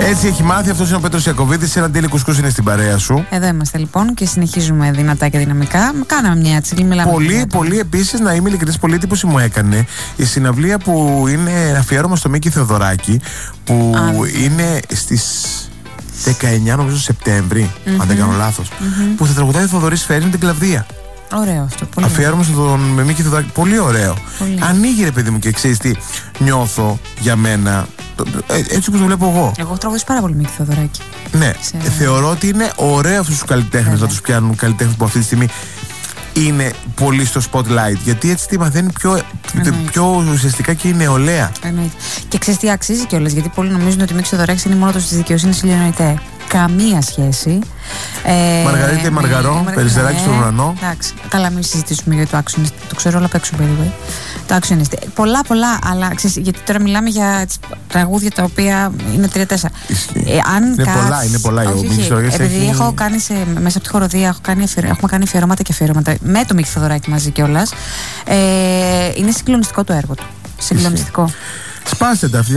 Έτσι έχει μάθει. Αυτός είναι ο Πέτρος Ιακωβίτης. Ένα ντύλι κουσκούς είναι στην παρέα σου. Εδώ είμαστε λοιπόν και συνεχίζουμε δυνατά και δυναμικά. Κάναμε μια έτσι. Πολύ επίσης, να είμαι ειλικρινής, πολύ εντύπωση μου έκανε η συναυλία που είναι αφιέρωμα στο Μίκη Θεοδωράκη, που είναι στις 19 νομίζω Σεπτέμβρη, αν δεν κάνω λάθος, που θα τραγουδάει ο Θοδωρής Φέρης με την Κλαβδία. Ωραίο αυτό. Πολύ αφιέρωμα στον Μίκη Θεοδωράκη. Πολύ ωραίο. Πολύ. Ανοίγει, ρε παιδί μου, και ξέρεις τι νιώθω για μένα. Έτσι όπως το βλέπω εγώ. Εγώ έχω τραγουδήσει πάρα πολύ Μίκη Θεοδωράκη. Ναι. Θεωρώ ότι είναι ωραίο αυτούς τους καλλιτέχνες να τους πιάνουν, καλλιτέχνες που αυτή τη στιγμή είναι πολύ στο spotlight. Γιατί έτσι τη μαθαίνει πιο ουσιαστικά και η νεολαία. Και ξέρεις τι αξίζει κιόλας. Γιατί πολλοί νομίζουν ότι ο Μίκης Θεοδωράκης είναι μόνο του της δικαιοσύνης ηλιονοητέ. Καμία σχέση. Μαργαρίτα Μαργαρό, Περιστεράκι στον ουρανό. Εντάξει, καλά, μην συζητήσουμε για το άξονιστη. Το ξέρω όλα απ' έξω, by the way. Το άξονιστη. Πολλά, αλλά ξέρεις, γιατί τώρα μιλάμε για τραγούδια τα οποία είναι 3-4. Είναι πολλά. Επειδή έχω κάνει μέσα από τη χοροδία, έχουμε κάνει αφιερώματα και αφιερώματα με το Μίκη Θεοδωράκη μαζί κιόλας. Είναι συγκλονιστικό το έργο του. Συγκλονιστικό. Σπάστε τα